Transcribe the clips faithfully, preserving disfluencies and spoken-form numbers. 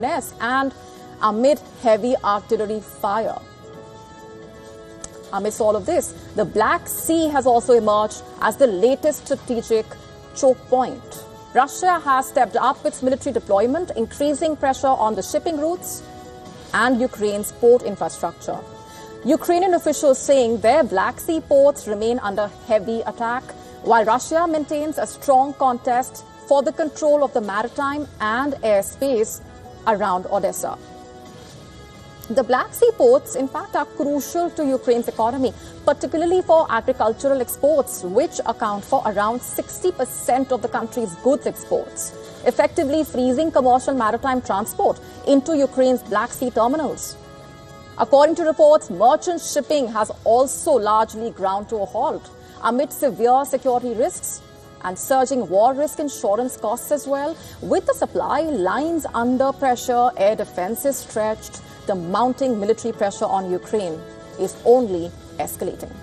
and amid heavy artillery fire. Amidst all of this, the Black Sea has also emerged as the latest strategic choke point. Russia has stepped up its military deployment, increasing pressure on the shipping routes and Ukraine's port infrastructure. Ukrainian officials saying their Black Sea ports remain under heavy attack, while Russia maintains a strong contest for the control of the maritime and airspace around Odessa. The Black Sea ports, in fact, are crucial to Ukraine's economy, particularly for agricultural exports, which account for around sixty percent of the country's goods exports, effectively freezing commercial maritime transport into Ukraine's Black Sea terminals. According to reports, merchant shipping has also largely ground to a halt amid severe security risks and surging war risk insurance costs as well. With the supply lines under pressure, air defense is stretched, the mounting military pressure on Ukraine is only escalating.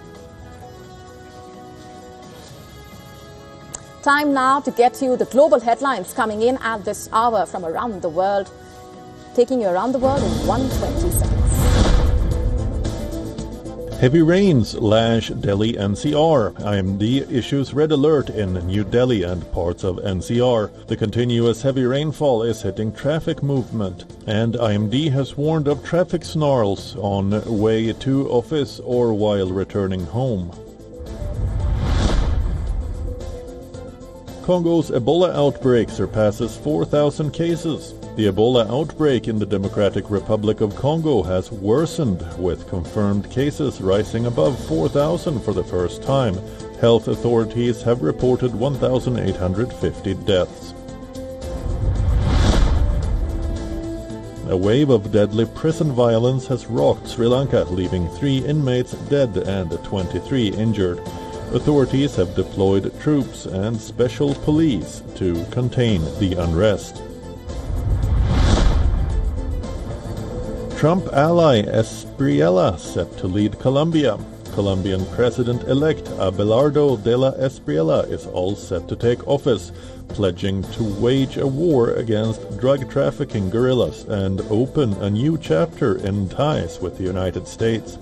Time now to get you the global headlines coming in at this hour from around the world, taking you around the world in one hundred twenty seconds. Heavy rains lash Delhi N C R. I M D issues red alert in New Delhi and parts of N C R. The continuous heavy rainfall is hitting traffic movement, and I M D has warned of traffic snarls on way to office or while returning home. Congo's Ebola outbreak surpasses four thousand cases. The Ebola outbreak in the Democratic Republic of Congo has worsened, with confirmed cases rising above four thousand for the first time. Health authorities have reported one thousand eight hundred fifty deaths. A wave of deadly prison violence has rocked Sri Lanka, leaving three inmates dead and twenty-three injured. Authorities have deployed troops and special police to contain the unrest. Trump ally Espriella set to lead Colombia. Colombian President-elect Abelardo de la Espriella is all set to take office, pledging to wage a war against drug trafficking guerrillas and open a new chapter in ties with the United States.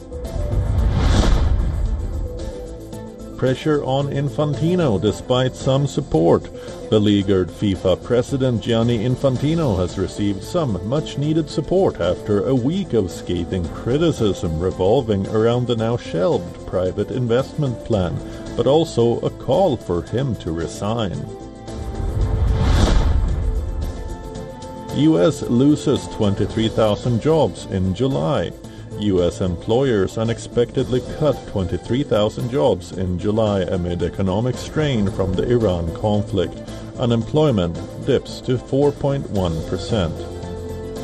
Pressure on Infantino despite some support. Beleaguered FIFA president Gianni Infantino has received some much-needed support after a week of scathing criticism revolving around the now shelved private investment plan, but also a call for him to resign. U S loses twenty-three thousand jobs in July. U S employers unexpectedly cut twenty-three thousand jobs in July amid economic strain from the Iran conflict. Unemployment dips to four point one percent.